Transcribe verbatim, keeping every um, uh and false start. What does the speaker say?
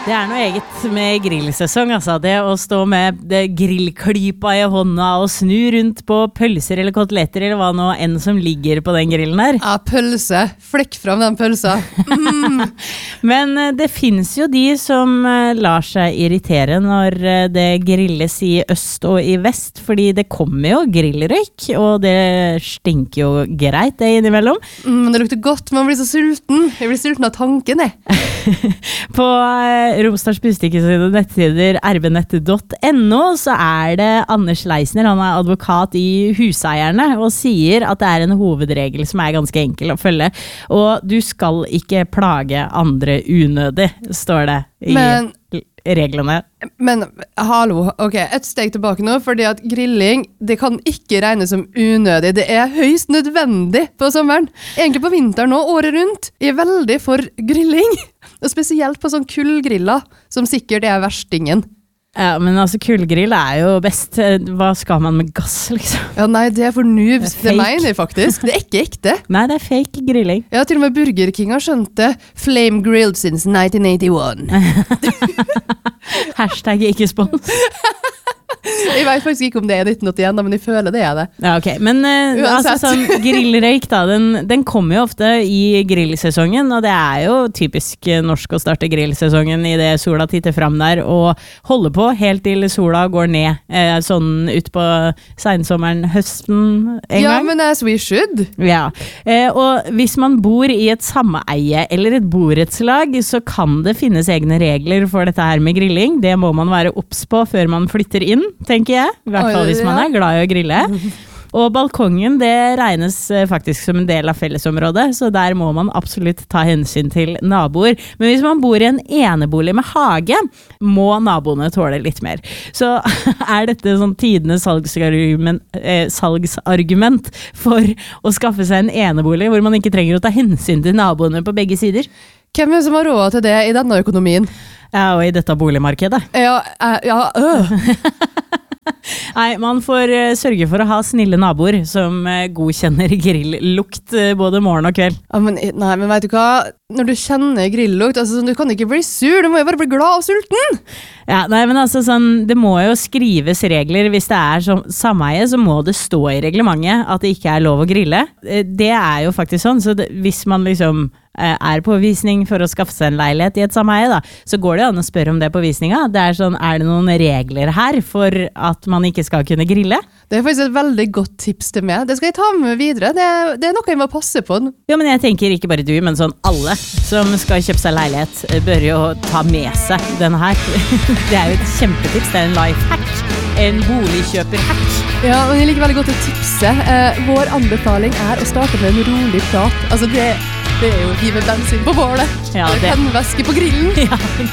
Det er noe eget med grillsesong, altså. Det å stå med det grillklypa i hånda og snu rundt på pølser eller koteletter eller hva nå enn som ligger på den grillen her. Ja, pølse. Flekk fram den pølsa. Mm. Men det finnes jo de som lar seg irritere når det grilles i øst og i vest, fordi det kommer jo grillrøyk, og det stinker jo greit det innimellom. Mm, men det lukter godt, man blir så sulten. Jeg blir sulten av tanken, jeg. På Romsdals Budstikke sine nettsider r b nett punktum no så er det Anders Leisner, han er advokat i Huseierne og sier at det er en hovedregel som er ganske enkel å følge, og du skal ikke plage andre unødig, står det i men, reglene. Men hallo, ok, et steg tilbake nå, fordi at grilling, det kan ikke regnes som unødig, det er høyst nødvendig på sommeren, egentlig på vinteren og året rundt. Jeg er veldig for grilling, og spesielt på sånn kullgriller, som sikkert er verstingen. Ja, men altså kullgrill er jo best. Hva skal man med gass, liksom? Ja, nei, det er for noobs. Det, det mener jeg faktisk. Det er ikke ekte. Nei, det er fake grilling. Ja, til og med Burger King har skjønt det. Flame grilled since nineteen eighty-one. Hashtag ikke spons. Jeg vet faktisk ikke om det er nitten åttien, men jeg føler det er det. Ja, ok. Men uh, altså, sånn, grillrøyk da, den, den kommer jo ofte i grillsesongen, og det er jo typisk norsk å starte grillsesongen i det sola titter fram der, og holde på helt til sola går ned, eh, sånn ut på sensommeren, høsten en ja, gang. Ja, men as we should. Ja, eh, og hvis man bor i et sameie eller et borettslag, så kan det finnes egne regler for dette her med grilling. Det må man være obs på før man flytter inn, tenker jeg. I hvert fall hvis man er glad i å grille. Og balkongen, det regnes faktisk som en del av fellesområdet, så der må man absolutt ta hensyn til naboer. Men hvis man bor i en enebolig med hage, må naboene tåle litt mer. Så er dette sånn tidenes salgsargument, eh, salgsargument for å skaffe seg en enebolig, hvor man ikke trenger å ta hensyn til naboene på begge sider? Hvem er det som har råd til det i denne økonomien? Ja, og i dette boligmarkedet. Ja, ja, øh. Nei, man får uh, sørge for å ha snille naboer som uh, godkjenner grilllukt uh, både morgen og kveld. Ja, men, nei, men vet du hva? Når du kjenner grilllukt, altså, du kan ikke bli sur, du må jo bare bli glad og sulten. Ja, nei, men altså sånn, det må jo skrives regler. Hvis det er som sameie, så må det stå i reglementet at det ikke er lov å grille. Det er jo faktisk sånn, så det, hvis man liksom er på visning for å skaffe seg en leilighet i et sameie, da, så går det an å spørre om det på visninga. Det er sånn, er det noen regler her for at man ikke skal kunne grille? Det er faktisk et veldig godt tips til meg. Det skal jeg ta med videre. Det, det er noe jeg må passe på. Ja, men jeg tenker ikke bare du, men sånn alle som skal kjøpe seg leilighet, bør jo ta med seg denne her. Det er jo et kjempetips. Det er en lifehack. En boligkjøperhack. Ja, men jeg liker veldig godt å tipse. Eh, vår anbefaling er å starte med en rolig prat. Altså det Det er jo å hive bensin på bålet. Ja, det. Tennvæske på grillen. Ja,